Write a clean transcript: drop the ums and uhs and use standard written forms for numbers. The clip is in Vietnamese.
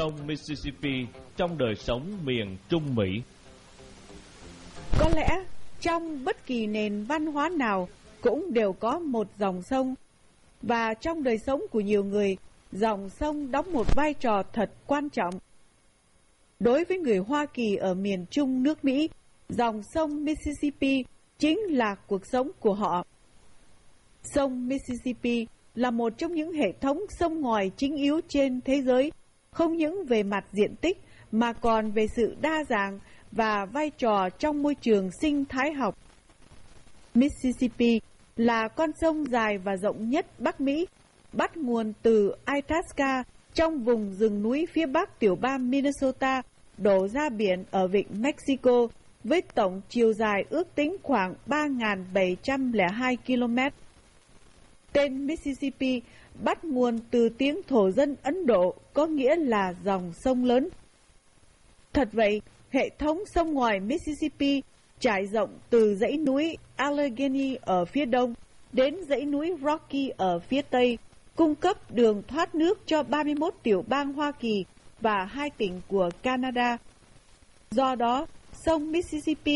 sông Mississippi trong đời sống miền Trung Mỹ. Có lẽ trong bất kỳ nền văn hóa nào cũng đều có một dòng sông, và trong đời sống của nhiều người, dòng sông đóng một vai trò thật quan trọng. Đối với người Hoa Kỳ ở miền Trung nước Mỹ, dòng sông Mississippi chính là cuộc sống của họ. Sông Mississippi là một trong những hệ thống sông ngòi chính yếu trên thế giới, không những về mặt diện tích mà còn về sự đa dạng và vai trò trong môi trường sinh thái học. Mississippi là con sông dài và rộng nhất Bắc Mỹ, bắt nguồn từ Itasca trong vùng rừng núi phía bắc tiểu bang Minnesota, đổ ra biển ở vịnh Mexico với tổng chiều dài ước tính khoảng 3.702 km. Tên Mississippi bắt nguồn từ tiếng thổ dân Ấn Độ, có nghĩa là dòng sông lớn. Thật vậy, hệ thống sông ngòi Mississippi trải rộng từ dãy núi Allegheny ở phía đông đến dãy núi Rocky ở phía tây, cung cấp đường thoát nước cho 31 tiểu bang Hoa Kỳ và 2 tỉnh của Canada. Do đó, sông Mississippi